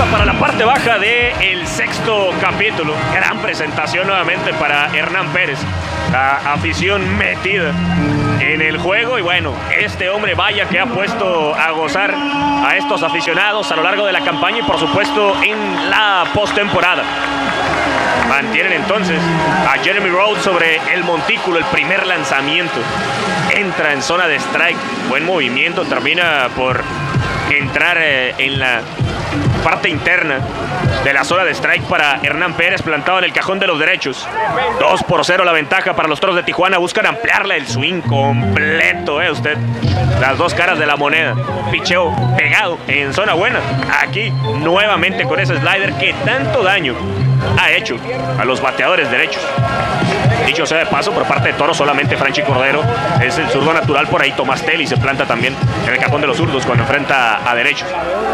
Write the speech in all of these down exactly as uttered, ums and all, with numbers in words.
para la parte baja del sexto capítulo. Gran presentación nuevamente para Hernán Pérez. La afición metida en el juego. Y bueno, este hombre vaya que ha puesto a gozar a estos aficionados a lo largo de la campaña y por supuesto en la postemporada. Mantienen entonces a Jeremy Rhodes sobre el montículo, el primer lanzamiento. Entra en zona de strike. Buen movimiento, termina por entrar eh, en la parte interna de la zona de strike para Hernán Pérez, plantado en el cajón de los derechos. dos por cero la ventaja para los Toros de Tijuana. Buscan ampliarla, el swing completo, eh, usted. Las dos caras de la moneda. Picheo pegado en zona buena. Aquí nuevamente con ese slider que tanto daño ha hecho a los bateadores derechos. Dicho sea de paso, por parte de Toros, solamente Franchi Cordero es el zurdo natural. Por ahí Tomás Telly se planta también en el cajón de los zurdos cuando enfrenta a derechos.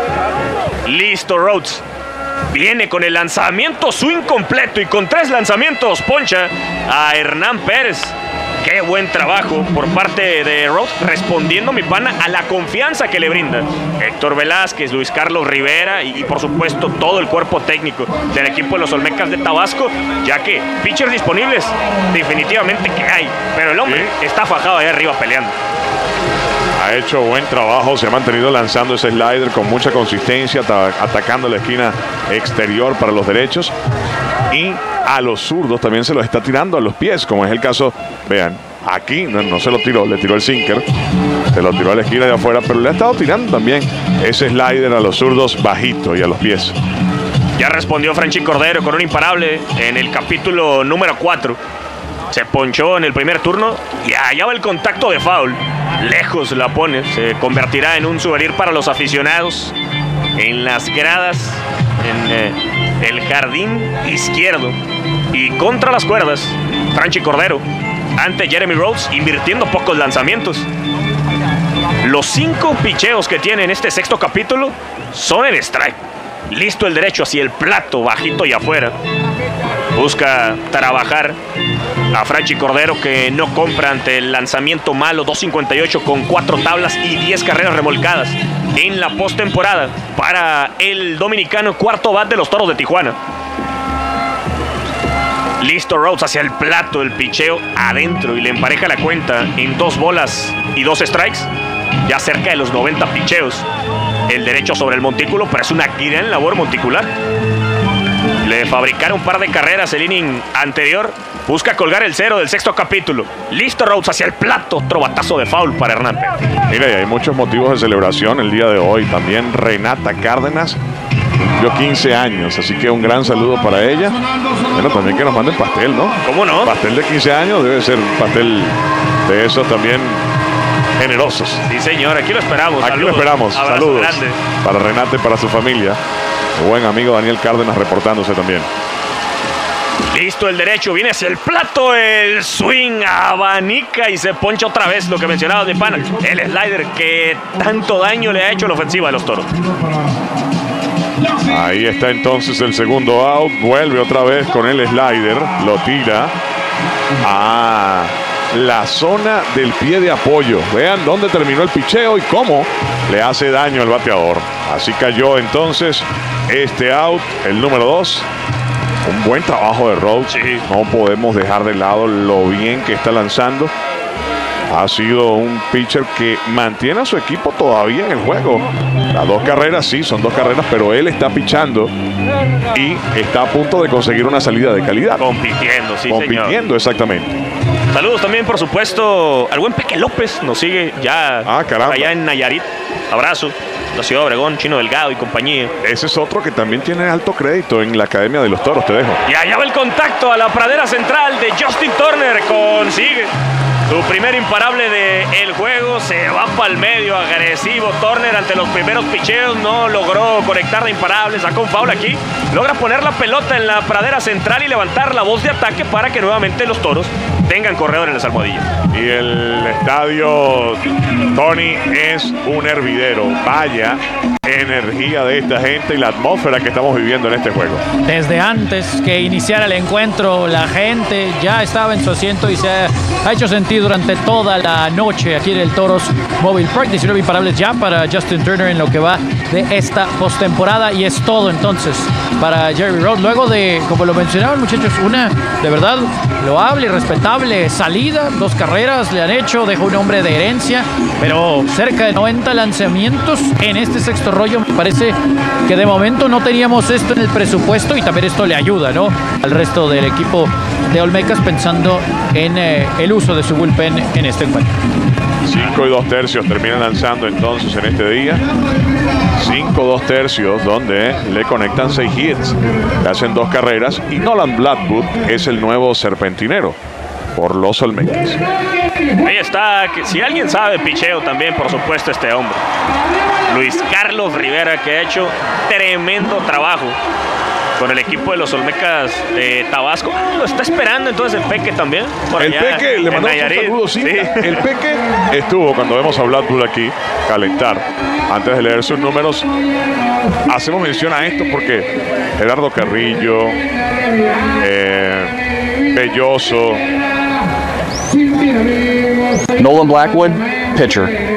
Listo Rhodes. Viene con el lanzamiento swing completo y con tres lanzamientos poncha a Hernán Pérez. Qué buen trabajo por parte de Rhodes, respondiendo, mi pana, a la confianza que le brinda Héctor Velázquez, Luis Carlos Rivera y, y por supuesto todo el cuerpo técnico del equipo de los Olmecas de Tabasco, ya que pitchers disponibles definitivamente que hay, pero el hombre sí está fajado ahí arriba peleando. Ha hecho buen trabajo, se ha mantenido lanzando ese slider con mucha consistencia, atacando la esquina exterior para los derechos. Y a los zurdos también se los está tirando a los pies, como es el caso, vean, aquí no, no se lo tiró, le tiró el sinker, se lo tiró a la esquina de afuera, pero le ha estado tirando también ese slider a los zurdos bajito y a los pies. Ya respondió Franchi Cordero con un imparable en el capítulo número cuatro. Se ponchó en el primer turno y allá va el contacto de foul. Lejos la pone, se convertirá en un souvenir para los aficionados en las gradas, en eh, el jardín izquierdo. Y contra las cuerdas, Franchi Cordero ante Jeremy Rhodes, invirtiendo pocos lanzamientos. Los cinco picheos que tiene en este sexto capítulo son en strike. Listo el derecho hacia el plato, bajito y afuera. Busca trabajar a Franchi Cordero, que no compra ante el lanzamiento malo. Dos cincuenta y ocho con cuatro tablas y diez carreras remolcadas en la postemporada para el dominicano, cuarto bat de los Toros de Tijuana. Listo Rhodes hacia el plato, el picheo adentro y le empareja la cuenta en dos bolas y dos strikes. Ya cerca de los noventa picheos. El derecho sobre el montículo, pero es una gran labor monticular. Le fabricaron un par de carreras el inning anterior. Busca colgar el cero del sexto capítulo. Listo Rhodes hacia el plato. Otro batazo de foul para Hernán Pérez. Mira, y hay muchos motivos de celebración el día de hoy. También Renata Cárdenas cumplió quince años, así que un gran saludo para ella. Bueno, también que nos manden pastel, ¿no? ¿Cómo no? Pastel de quince años debe ser un pastel de esos también generosos. Sí, señor, aquí lo esperamos. Aquí saludos. lo esperamos. Abrazo saludos grande para Renata y para su familia. Mi buen amigo Daniel Cárdenas reportándose también. Listo el derecho, viene hacia el plato, el swing, abanica y se poncha otra vez, lo que mencionaba de pana, el slider que tanto daño le ha hecho a la ofensiva de los Toros. Ahí está entonces el segundo out, vuelve otra vez con el slider, lo tira a la zona del pie de apoyo. Vean dónde terminó el picheo y cómo le hace daño al bateador. Así cayó entonces este out, el número dos. Un buen trabajo de Rhodes. Sí. No podemos dejar de lado lo bien que está lanzando. Ha sido un pitcher que mantiene a su equipo todavía en el juego. Las dos carreras, sí, son dos carreras, pero él está pichando y está a punto de conseguir una salida de calidad. Compitiendo, sí, Compitiendo, señor. exactamente. Saludos también, por supuesto, al buen Peque López. Nos sigue ya ah, allá en Nayarit. Abrazo. La Ciudad de Obregón, Chino Delgado y compañía. Ese es otro que también tiene alto crédito en la Academia de los Toros, te dejo. Y allá va el contacto a la pradera central de Justin Turner. Consigue su primer imparable del juego. Se va para el medio, agresivo Turner ante los primeros picheos. No logró conectar de imparable, sacó un foul aquí. Logra poner la pelota en la pradera central y levantar la voz de ataque para que nuevamente los Toros tengan corredor en las almohadillas. Y el estadio, Tony, es un hervidero. Vaya energía de esta gente y la atmósfera que estamos viviendo en este juego. Desde antes que iniciara el encuentro, la gente ya estaba en su asiento y se ha, ha hecho sentir durante toda la noche aquí en el Toros Mobile Park. diecinueve imparables ya para Justin Turner en lo que va de esta postemporada, y es todo entonces para Jerry Rhodes. Luego de, como lo mencionaban muchachos, una de verdad loable y respetable salida, dos carreras le han hecho, deja un hombre de herencia, pero cerca de noventa lanzamientos en este sexto rollo. Me parece que de momento no teníamos esto en el presupuesto, y también esto le ayuda, ¿no?, al resto del equipo de Olmecas, pensando en eh, el uso de su bullpen en este encuentro. cinco y dos tercios termina lanzando entonces en este día. cinco dos tercios donde le conectan seis hits, le hacen dos carreras, y Nolan Blackwood es el nuevo serpentinero por los Olmecas. Ahí está, que si alguien sabe picheo también, por supuesto, este hombre, Luis Carlos Rivera, que ha hecho tremendo trabajo con el equipo de los Olmecas de Tabasco. Lo está esperando entonces el Peque también. Por el allá, Peque, le mandamos un saludo, sí. sí. El Peque estuvo, cuando vemos a Blackwood aquí calentar, antes de leer sus números, hacemos mención a esto porque Gerardo Carrillo, eh, Belloso, Nolan Blackwood, pitcher.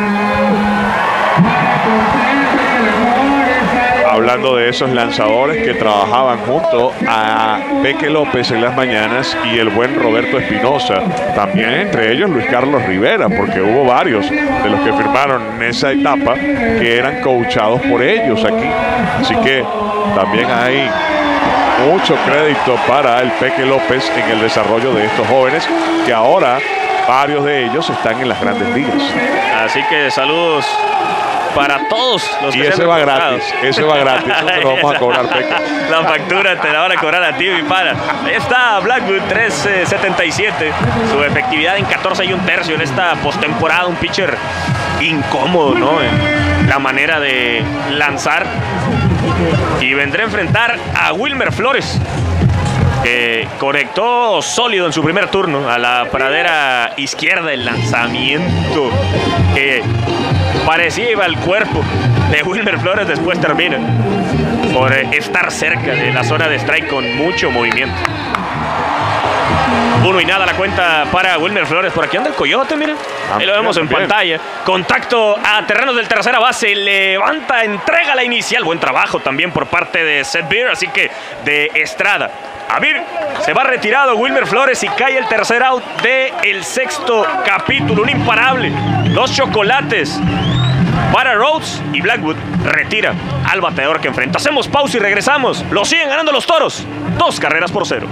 Hablando de esos lanzadores que trabajaban junto a Peque López en las mañanas y el buen Roberto Espinosa, también entre ellos Luis Carlos Rivera, porque hubo varios de los que firmaron en esa etapa que eran coachados por ellos aquí. Así que también hay mucho crédito para el Peque López en el desarrollo de estos jóvenes, que ahora varios de ellos están en las grandes ligas. Así que saludos para todos los y que ese se han va reportado. gratis, ese va gratis, eso te lo vamos a cobrar, Peque. La factura te la van a cobrar a ti, mi pana. Ahí está Blackwood, tres setenta y siete, su efectividad en catorce y un tercio en esta postemporada, un pitcher incómodo, ¿no?, en la manera de lanzar. Y vendrá a enfrentar a Wilmer Flores, que conectó sólido en su primer turno a la pradera izquierda. El lanzamiento que parecía iba al cuerpo de Wilmer Flores, después termina por estar cerca de la zona de strike con mucho movimiento. Uno y nada la cuenta para Wilmer Flores. Por aquí anda el Coyote, mira. Ahí lo vemos en pantalla. Contacto a terrenos del tercera base. Levanta, entrega la inicial. Buen trabajo también por parte de Seth Beer. Así que de Estrada a Beer se va retirado Wilmer Flores y cae el tercer out del sexto capítulo. Un imparable. Los chocolates para Rhodes, y Blackwood retira al bateador que enfrenta. Hacemos pausa y regresamos. Lo siguen ganando los Toros. Dos carreras por cero.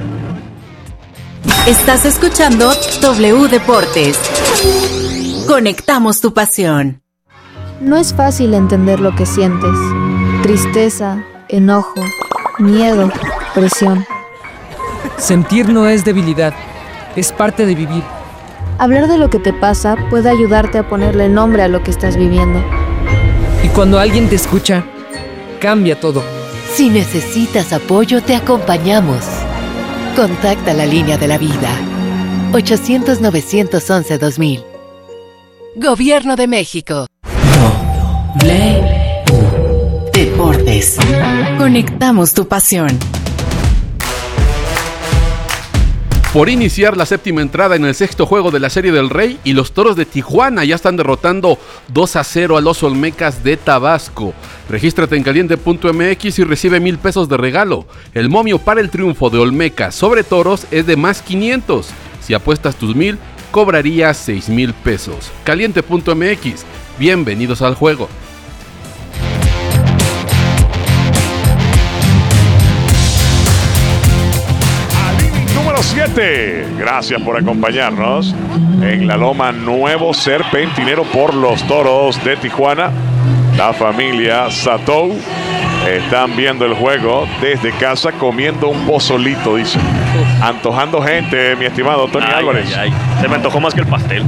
Estás escuchando W Deportes. Conectamos tu pasión. No es fácil entender lo que sientes. Tristeza, enojo, miedo, presión. Sentir no es debilidad, es parte de vivir. Hablar de lo que te pasa puede ayudarte a ponerle nombre a lo que estás viviendo. Y cuando alguien te escucha, cambia todo. Si necesitas apoyo, te acompañamos. Contacta la línea de la vida. ochocientos, novecientos once, dos mil. Gobierno de México. W Deportes. Conectamos tu pasión. Por iniciar la séptima entrada en el sexto juego de la Serie del Rey, y los Toros de Tijuana ya están derrotando dos a cero a los Olmecas de Tabasco. Regístrate en caliente punto m x y recibe mil pesos de regalo. El momio para el triunfo de Olmecas sobre Toros es de más quinientos. Si apuestas tus mil, cobrarías seis mil pesos. caliente punto m x. Bienvenidos al juego. siete. Gracias por acompañarnos en la Loma. Nuevo serpentinero por los Toros de Tijuana. La familia Satou están viendo el juego desde casa, comiendo un pozolito, dice. Antojando gente, mi estimado Tony ay, Álvarez. Ay, ay. Se me antojó más que el pastel.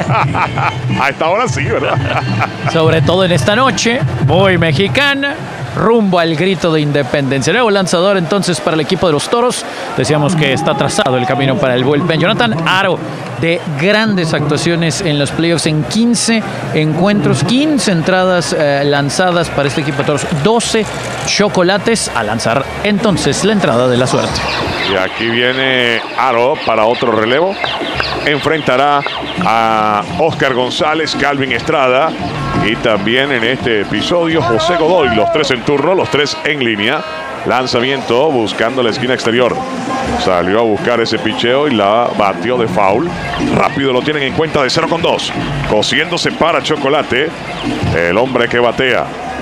A esta hora sí, ¿verdad? Sobre todo en esta noche muy mexicana. rumbo al grito de independencia. Nuevo lanzador entonces para el equipo de los Toros. Decíamos que está trazado el camino para el bullpen. Jonathan Aro, de grandes actuaciones en los playoffs, en quince encuentros, quince entradas eh, lanzadas para este equipo de Toros, doce chocolates a lanzar entonces la entrada de la suerte. Y aquí viene Aro para otro relevo. Enfrentará a Oscar González, Calvin Estrada y también en este episodio José Godoy. Los tres en turno, los tres en línea. Lanzamiento buscando la esquina exterior. Salió a buscar ese picheo y la batió de foul. Rápido lo tienen en cuenta de cero con dos. Cosiéndose para Chocolate, el hombre que batea.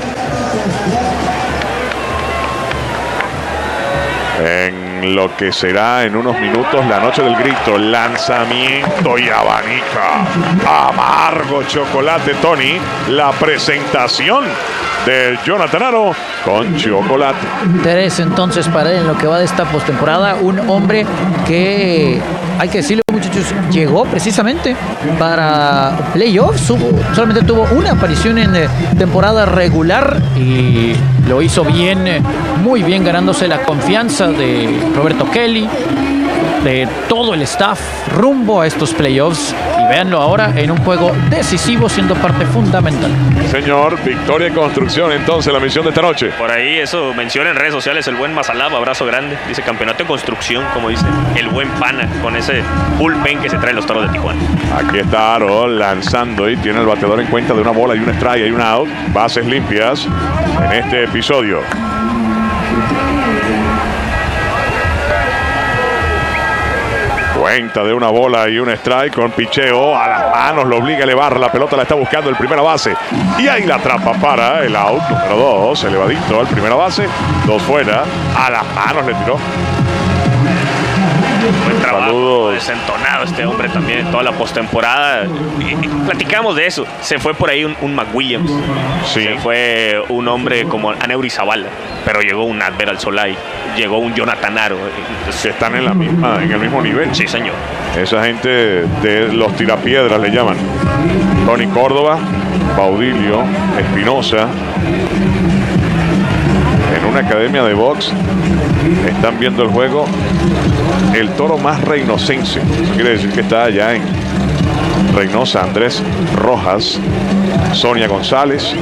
En lo que será en unos minutos la noche del grito. Lanzamiento y abanica. Amargo Chocolate, Tony. La presentación del Jonathan Aro con Chocolate. Tres entonces para él en lo que va de esta postemporada. Un hombre que, hay que decirlo, muchachos, llegó precisamente para playoffs. Solamente tuvo una aparición en eh, temporada regular y lo hizo bien, eh, muy bien, ganándose la confianza de Roberto Kelly, de todo el staff rumbo a estos playoffs. Y véanlo ahora en un juego decisivo, siendo parte fundamental. Señor, victoria y construcción entonces la misión de esta noche. Por ahí eso menciona en redes sociales el buen Mazalaba, abrazo grande. Dice campeonato de construcción, como dice el buen Pana, con ese bullpen que se traen los Toros de Tijuana. Aquí está Aro lanzando y tiene el bateador en cuenta de una bola y una strike y una out. Bases limpias en este episodio. Cuenta de una bola y un strike con picheo a las manos, lo obliga a elevar, la pelota la está buscando el primera base y ahí la atrapa para el out número dos, elevadito al primera base, dos fuera, a las manos le tiró. Buen trabajo, Saludos. desentonado este hombre también en toda la postemporada. Y, y platicamos de eso. Se fue por ahí un, un McWilliams. Sí. Se fue un hombre como Aneuri Zavala. Pero llegó un Adver al Solay. Llegó un Jonathan Aro. Que están en la misma, en el mismo nivel. Sí, señor. Esa gente de los tirapiedras le llaman. Tony Córdoba, Baudilio, Espinosa. En una academia de box están viendo el juego el toro más reinocense. Eso quiere decir que está allá en Reynosa. Andrés Rojas, Sonia González,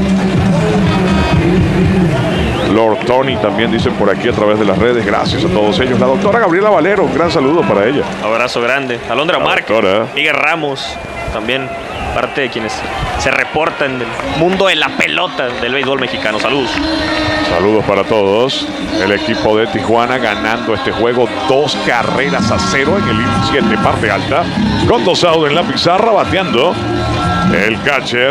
Lord Tony también dicen por aquí a través de las redes. Gracias a todos ellos. La doctora Gabriela Valero, un gran saludo para ella. Abrazo grande. Alondra Márquez, doctora. Miguel Ramos, también parte de quienes se reportan del mundo de la pelota del béisbol mexicano. Saludos. Saludos para todos. El equipo de Tijuana ganando este juego dos carreras a cero en el inning siete, parte alta. Con dos outs en la pizarra, bateando el catcher.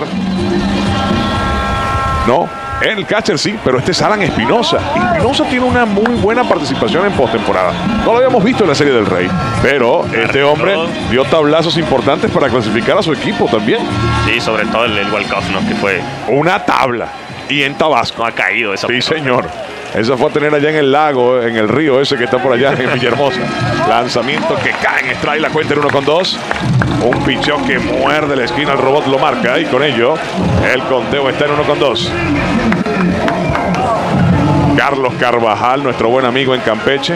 No, el catcher sí, pero este es Alan Espinosa. Espinosa tiene una muy buena participación en postemporada. No lo habíamos visto en la Serie del Rey, pero este hombre dio tablazos importantes para clasificar a su equipo también. Sí, sobre todo el, el walk-off, ¿no? Que fue una tabla. Y en Tabasco. No ha caído esa. Sí, señor. Esa fue a tener allá en el lago, en el río ese que está por allá en Villahermosa. Lanzamiento que cae en strike, la cuenta en uno con dos. Un picheo que muerde la esquina, el robot lo marca y con ello el conteo está en uno con dos. Carlos Carvajal, nuestro buen amigo en Campeche.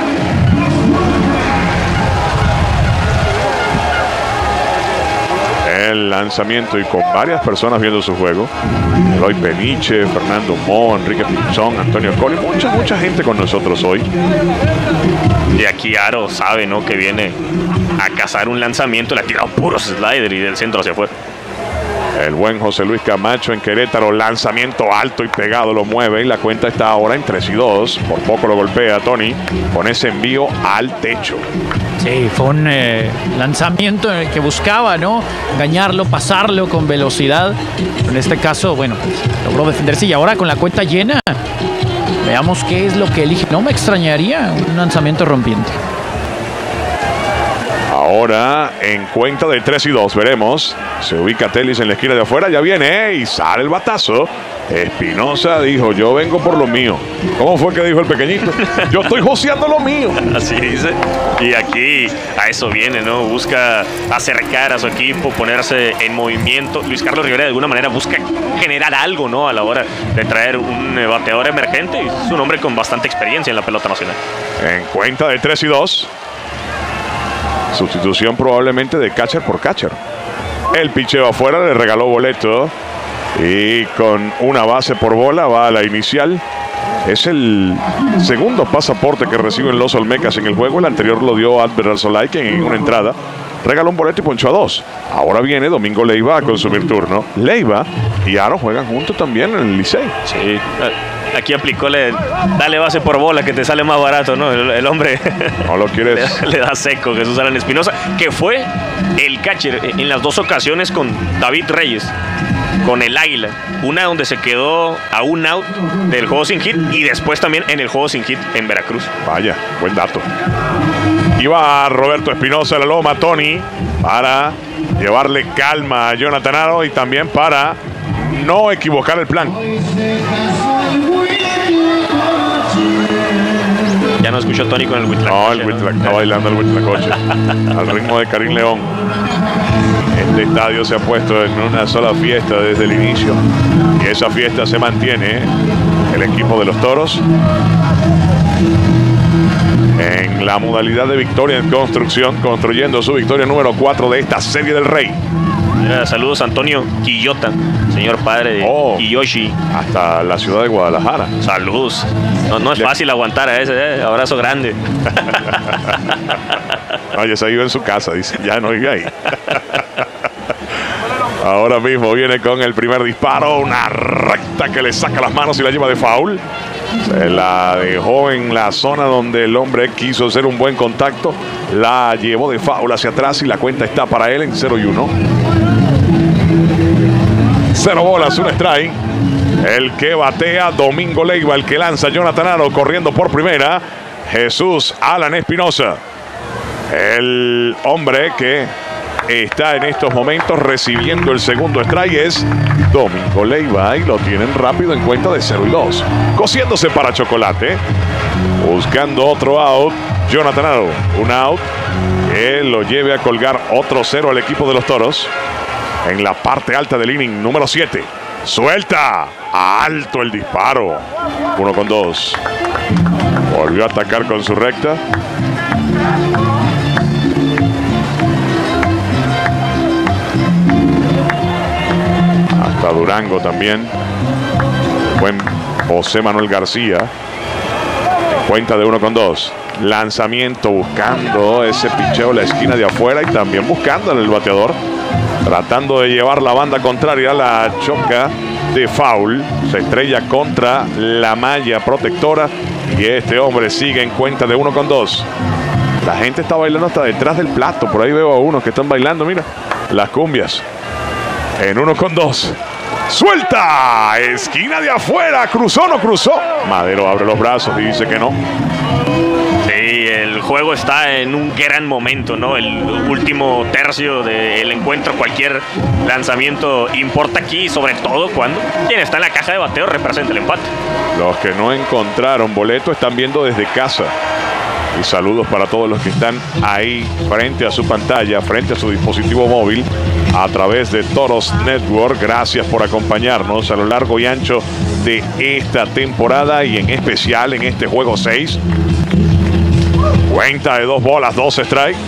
El lanzamiento y con varias personas viendo su juego. Eloy Peniche, Fernando Mo, Enrique Pinzón, Antonio Coli, mucha, mucha gente con nosotros hoy. Y aquí Aro sabe, ¿no? Que viene a cazar un lanzamiento, le ha tirado puros slider y del centro hacia afuera. El buen José Luis Camacho en Querétaro, lanzamiento alto y pegado, lo mueve y la cuenta está ahora en tres y dos. Por poco lo golpea Tony con ese envío al techo. Sí, fue un eh, lanzamiento en el que buscaba, ¿no? Engañarlo, pasarlo con velocidad. En este caso, bueno, logró defenderse y ahora con la cuenta llena, veamos qué es lo que elige. No me extrañaría un lanzamiento rompiente. Ahora en cuenta de tres y dos. Veremos. Se ubica Telis en la esquina de afuera. Ya viene y sale el batazo. Espinosa dijo, yo vengo por lo mío. ¿Cómo fue que dijo el pequeñito? Yo estoy joseando lo mío. Así dice. Y aquí a eso viene, ¿no? Busca acercar a su equipo, ponerse en movimiento. Luis Carlos Rivera de alguna manera busca generar algo, ¿no? A la hora de traer un bateador emergente. Es un hombre con bastante experiencia en la pelota nacional. En cuenta de tres y dos. Sustitución probablemente de catcher por catcher. El picheo afuera, le regaló boleto. Y con una base por bola va a la inicial. Es el segundo pasaporte que reciben los Olmecas en el juego. El anterior lo dio Adver Alzolay, que en una entrada regaló un boleto y ponchó a dos. Ahora viene Domingo Leiva a consumir turno. Leiva y Aro juegan juntos también en el Licey. Sí, aquí aplicó, le, dale base por bola que te sale más barato, ¿no? El, el hombre no lo quieres. Le, le da seco Jesús Alan Espinosa, que fue el catcher en las dos ocasiones con David Reyes, con el Águila. Una donde se quedó a un out del juego sin hit y después también en el juego sin hit en Veracruz. Vaya, buen dato. Iba Roberto Espinosa a la loma, Tony, para llevarle calma a Jonathan Aro y también para no equivocar el plan. Ya no escuchó Tony con el Huitlacoche. No, el Huitlacoche, ¿no? Está bailando el Huitlacoche al ritmo de Karim León. Este estadio se ha puesto en una sola fiesta desde el inicio y esa fiesta se mantiene. El equipo de los Toros en la modalidad de victoria en construcción, construyendo su victoria número cuatro de esta Serie del Rey. Mira, saludos a Antonio Quillota, señor padre de oh, Kiyoshi. Hasta la ciudad de Guadalajara. Saludos. No, no es fácil aguantar a ese, eh. Abrazo grande. No, ya se ha ido en su casa, dice. Ya no vive ahí. Ahora mismo viene con el primer disparo. Una recta que le saca las manos y la lleva de foul. Se la dejó en la zona donde el hombre quiso hacer un buen contacto. La llevó de foul hacia atrás y la cuenta está para él en cero y uno. Cero bolas, un strike. El que batea, Domingo Leiva. El que lanza, Jonathan Aro, corriendo por primera, Jesús Alan Espinosa. El hombre que está en estos momentos recibiendo el segundo strike es Domingo Leiva y lo tienen rápido en cuenta de cero y dos. Cosiéndose para Chocolate. Buscando otro out. Jonathan Aro, un out que lo lleve a colgar otro cero al equipo de los Toros. En la parte alta del inning número siete. Suelta. Alto el disparo. Uno con dos. Volvió a atacar con su recta. Hasta Durango también. Buen José Manuel García. En cuenta de uno con dos. Lanzamiento buscando ese picheo a la esquina de afuera y también buscando en el bateador. Tratando de llevar la banda contraria, la choca de foul. Se estrella contra la malla protectora y este hombre sigue en cuenta de uno con dos. La gente está bailando hasta detrás del plato. Por ahí veo a unos que están bailando, mira, las cumbias. En uno con dos. ¡Suelta! Esquina de afuera. ¿Cruzó o no cruzó? Madero abre los brazos y dice que no. Sí, el juego está en un gran momento, ¿no? El último tercio del encuentro, cualquier lanzamiento importa aquí, sobre todo cuando quien está en la caja de bateo representa el empate. Los que no encontraron boleto están viendo desde casa. Y saludos para todos los que están ahí frente a su pantalla, frente a su dispositivo móvil, a través de Toros Network. Gracias por acompañarnos a lo largo y ancho de esta temporada y en especial en este juego seis. Cuenta de dos bolas, dos strikes.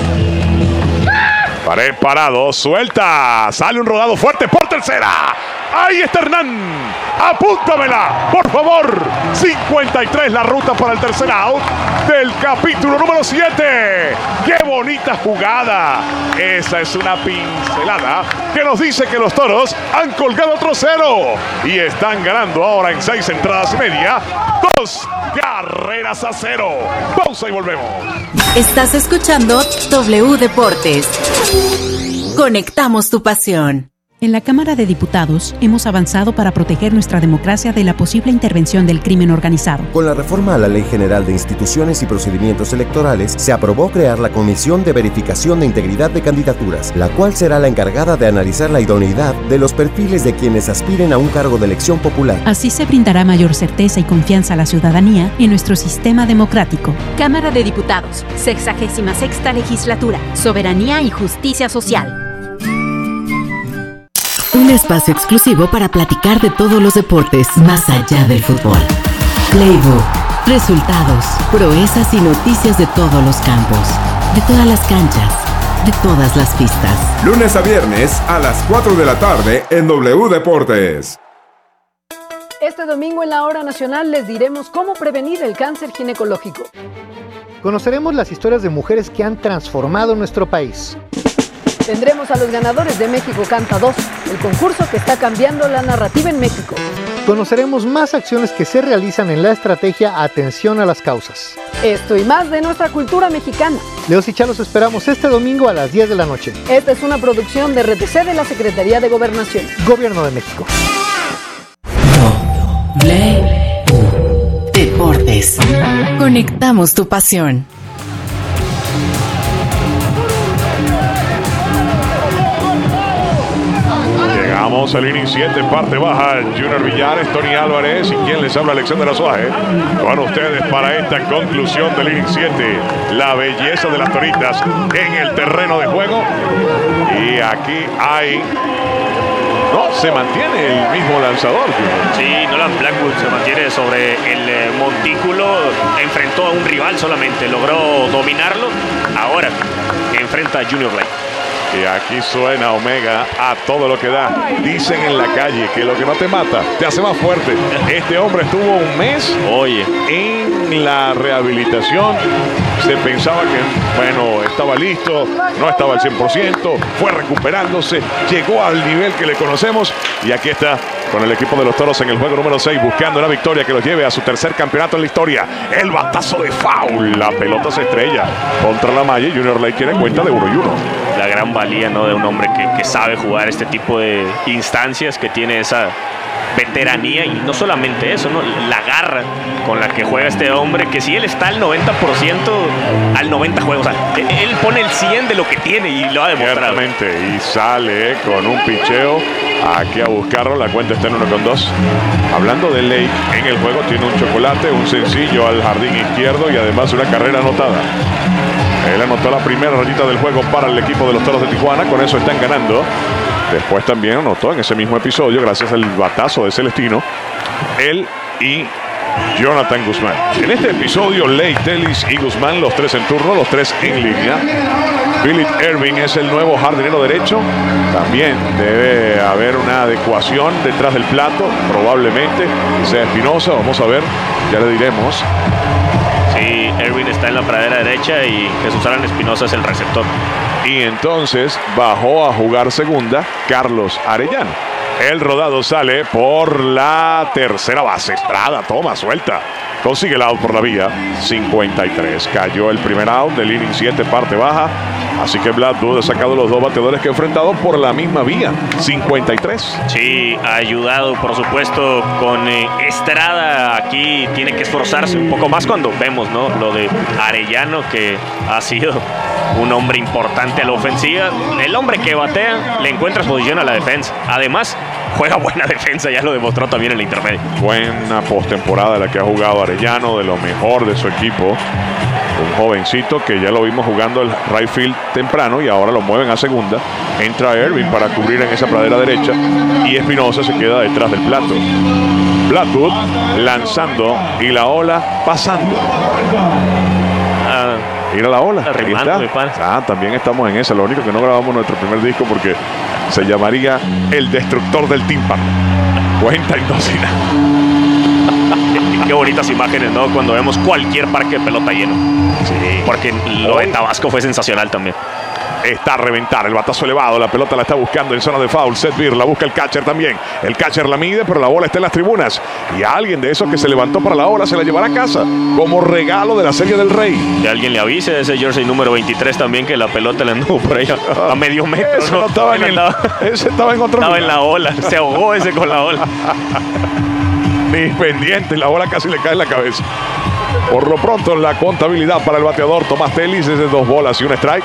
Preparado, suelta. Sale un rodado fuerte por tercera. Ahí está Hernán. Apúntamela, por favor. cincuenta y tres la ruta para el tercer out del capítulo número siete. ¡Qué bonita jugada! Esa es una pincelada que nos dice que los Toros han colgado otro cero y están ganando ahora en seis entradas y media. Dos carreras a cero. Pausa y volvemos. Estás escuchando W Deportes. Conectamos tu pasión. En la Cámara de Diputados hemos avanzado para proteger nuestra democracia de la posible intervención del crimen organizado. Con la reforma a la Ley General de Instituciones y Procedimientos Electorales, se aprobó crear la Comisión de Verificación de Integridad de Candidaturas, la cual será la encargada de analizar la idoneidad de los perfiles de quienes aspiren a un cargo de elección popular. Así se brindará mayor certeza y confianza a la ciudadanía en nuestro sistema democrático. Cámara de Diputados, sexagésima sexta legislatura, soberanía y justicia social. Un espacio exclusivo para platicar de todos los deportes más allá del fútbol. Playbook, resultados, proezas y noticias de todos los campos, de todas las canchas, de todas las pistas. Lunes a viernes a las cuatro de la tarde en W Deportes. Este domingo en la Hora Nacional les diremos cómo prevenir el cáncer ginecológico. Conoceremos las historias de mujeres que han transformado nuestro país. Tendremos a los ganadores de México Canta dos, el concurso que está cambiando la narrativa en México. Conoceremos más acciones que se realizan en la estrategia Atención a las Causas. Esto y más de nuestra cultura mexicana. Leos y Chá los esperamos este domingo a las diez de la noche. Esta es una producción de R T C de la Secretaría de Gobernación. Gobierno de México. W Deportes. Conectamos tu pasión. Llegamos al inning siete, parte baja, Junior Villares, Tony Álvarez y quien les habla, Alexander Azuaje, con ustedes para esta conclusión del inning siete. La belleza de las toritas en el terreno de juego. Y aquí hay... No, se mantiene el mismo lanzador. Sí, Nolan Blackwood se mantiene sobre el eh, montículo. Enfrentó a un rival solamente, logró dominarlo. Ahora enfrenta a Junior Lake. Y aquí suena Omega a todo lo que da. Dicen en la calle que lo que no te mata te hace más fuerte. Este hombre estuvo un mes Oye. en la rehabilitación. Se pensaba que, bueno, estaba listo, no estaba al cien por ciento, fue recuperándose, llegó al nivel que le conocemos y aquí está con el equipo de los Toros en el juego número seis, buscando una victoria que los lleve a su tercer campeonato en la historia. El batazo de foul, la pelota se estrella contra la malla y Junior Lake tiene cuenta de uno y uno. La gran valía, ¿no?, de un hombre que, que sabe jugar este tipo de instancias, que tiene esa veteranía y no solamente eso, ¿no?, la garra con la que juega este hombre, que si él está al noventa por ciento, al noventa juega, o sea, él pone el cien de lo que tiene y lo ha demostrado. Ciertamente, y sale con un picheo aquí a buscarlo, la cuenta está en uno con dos. Hablando de Lake, en el juego tiene un chocolate, un sencillo al jardín izquierdo y además una carrera anotada. Él anotó la primera rayita del juego para el equipo de los Toros de Tijuana, con eso están ganando. Después también anotó en ese mismo episodio, gracias al batazo de Celestino, él y Jonathan Guzmán. En este episodio, Lake, Telis y Guzmán, los tres en turno, los tres en línea. Philip Ervin es el nuevo jardinero derecho. También debe haber una adecuación detrás del plato, probablemente sea Espinosa. Vamos a ver, ya le diremos. Sí, Erwin está en la pradera derecha y Jesús Alan Espinosa es el receptor. Y entonces bajó a jugar segunda Carlos Arellano. El rodado sale por la tercera base. Estrada toma, suelta. Consigue el out por la vía. cincuenta y tres. Cayó el primer out del inning siete, parte baja. Así que Blackwood ha sacado los dos bateadores que ha enfrentado por la misma vía. cincuenta y tres. Sí, ha ayudado, por supuesto, con eh, Estrada. Aquí tiene que esforzarse un poco más cuando vemos, ¿no?, lo de Arellano, que ha sido un hombre importante a la ofensiva. El hombre que batea le encuentra posición a la defensa. Además, juega buena defensa, ya lo demostró también en la intermedia. Buena postemporada la que ha jugado Arellano, de lo mejor de su equipo. Un jovencito que ya lo vimos jugando el right field temprano y ahora lo mueven a segunda. Entra Ervin para cubrir en esa pradera derecha y Espinosa se queda detrás del plato. Blackwood lanzando y la ola pasando. Ah, Mira la ola. Arrimando, mi pan. Ah, también estamos en esa. Lo único que no grabamos nuestro primer disco porque se llamaría El Destructor del Tímpano. Cuenta y docina. Qué bonitas imágenes, ¿no?, cuando vemos cualquier parque de pelota lleno. Sí. Porque lo de Tabasco fue sensacional también. está a reventar. El batazo elevado, la pelota la está buscando en zona de foul. Seth Beer la busca el catcher también. El catcher la mide, pero la bola está en las tribunas. Y alguien de esos que se levantó para la bola se la llevará a casa como regalo de la Serie del Rey. Que alguien le avise de ese jersey número veintitrés también, que la pelota le anduvo por ahí a, a medio metro. Ese, no estaba en el, ese estaba en otro Estaba lugar. en la ola, se ahogó ese con la ola. Ni pendiente, la bola casi le cae en la cabeza. Por lo pronto, la contabilidad para el bateador Tomás Telis es de dos bolas y un strike.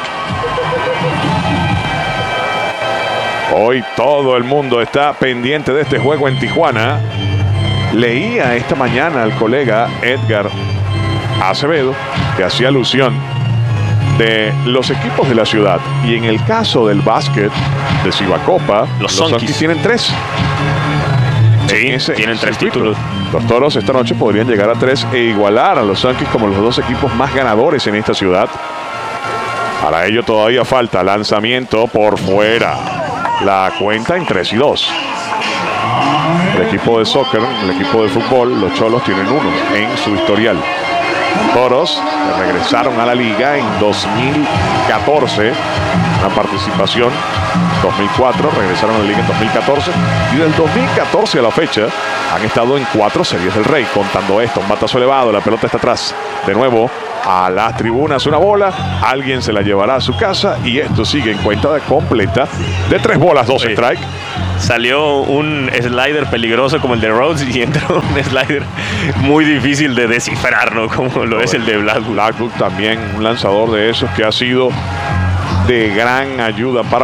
Hoy todo el mundo está pendiente de este juego en Tijuana. Leía esta mañana al colega Edgar Acevedo que hacía alusión de los equipos de la ciudad. Y en el caso del básquet de Cibacopa, los, los Sonkis tienen tres. Sí, ese, tienen tres títulos. títulos. Los Toros esta noche podrían llegar a tres e igualar a los Sonkis como los dos equipos más ganadores en esta ciudad. Para ello todavía falta lanzamiento por fuera. La cuenta en tres y dos. El equipo de soccer, el equipo de fútbol, los Cholos tienen uno en su historial. Toros regresaron a la liga en dos mil catorce, una participación dos mil cuatro, regresaron a la liga en dos mil catorce y del dos mil catorce a la fecha han estado en cuatro series del Rey. Contando esto, un batazo elevado, la pelota está atrás de nuevo a las tribunas, una bola, alguien se la llevará a su casa y esto sigue en cuenta de completa de tres bolas, dos sí. strike. Salió un slider peligroso como el de Rhodes y entró un slider muy difícil de descifrar, ¿no? Como lo es el de Blackwood. Blackwood también un lanzador de esos que ha sido de gran ayuda para